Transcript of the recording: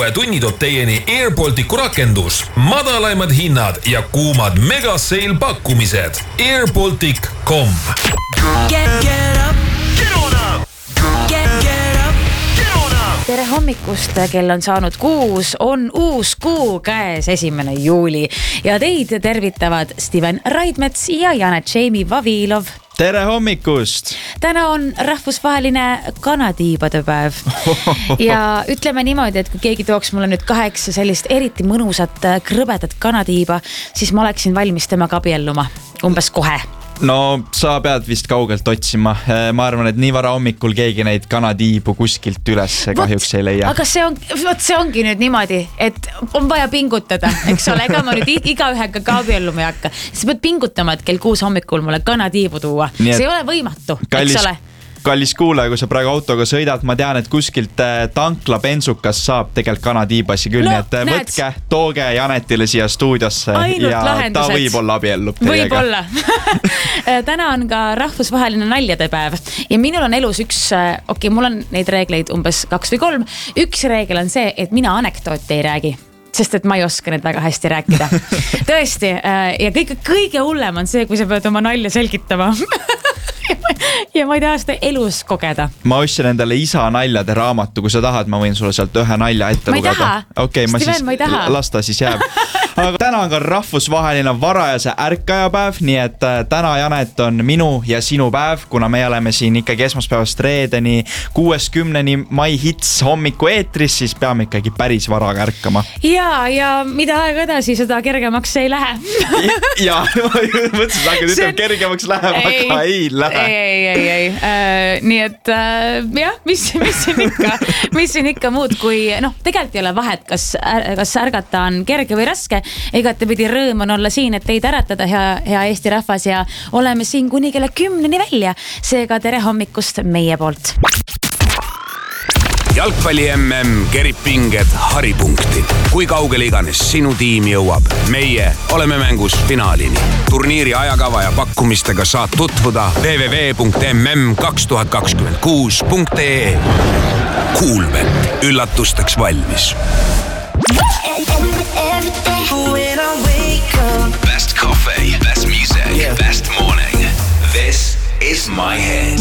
uue tunni toob teieni Air Balticu rakendus. Madalaimad hinnad ja kuumad megaseil pakkumised. airbaltic.com. Tere hommikust, kell on saanud 6, on uus kuu käes 1. juuli ja teid tervitavad Steven Raidmets ja Janet Jamie Vavilov. Tere hommikust! Täna on rahvusvaheline kanatiibade päev ja ütleme niimoodi, et kui keegi tooks mulle nüüd 8 sellist eriti mõnusat krõbedat kanatiiba, siis ma oleksin valmis temaga abielluma umbes kohe. No sa pead vist kaugelt otsima. Ma arvan, et nii vara hommikul keegi neid kanatiibu kuskilt üles kahjuks ei leia. Aga see ongi nüüd niimoodi, et on vaja pingutada, eks ole, ega ma nüüd igaühega ka abielluma ei hakka. Sa pead pingutama, et kell 6 hommikul mulle kanatiibu tuua. See ei ole võimatu, eks ole. Kallis kuulaja, kui sa praegu autoga sõidad, ma tean, et kuskilt tankla bensukas saab tegelikult kanatiibasi küll, nii et võtke, tooge Janetile siia stuudiosse ainult ja lahendused. Ta võib-olla abiellub teiega. Võib-olla. Täna on ka rahvusvaheline naljade päev ja minul on elus mul on neid reegleid umbes 2 või 3. Üks reegel on see, et mina anekdooti ei räägi. Sest et ma ei oska need väga hästi rääkida. Tõesti, ja kõige hullem on see, kui sa pead oma nalja selgitama. Ja ma ei taha seda elus kogeda. Ma ostsin endale isa naljade raamatu, kui sa tahad, ma võin sulle sealt ühe nalja ette lugeda. Ma ei taha. Okay, Steven, ma ei taha. Las ta siis jääb. Aga täna on ka rahvusvaheline varajase ärkajapäev, nii et täna, Janet, on minu ja sinu päev, kuna me oleme siin ikkagi esmaspäevast reedeni 6-10 mai hits hommiku eetris, siis peame ikkagi päris varaga ärkama. Ja mida aega edasi, seda kergemaks ei lähe. Ja, mõtlesin, sa hakkad ütlema kergemaks läheb, aga ei lähe. Ei. Nii et jah, mis siin ikka muud kui, tegelikult ei ole vahet, kas ärgata on kerge või raske. Igatepidi rõõm on olla siin, et teid äratada, hea Eesti rahvas, ja oleme siin kuni kella 10 välja. Seega tere hommikust meie poolt. Jalgpalli MM kerib pinged haripunkti. Kui kaugele iganes sinu tiim jõuab, meie oleme mängus finaalini. Turniiri ajakava ja pakkumistega saad tutvuda www.mm2026.ee. Kuulbet, üllatusteks valmis. Best coffee, best music, best morning. This is my head.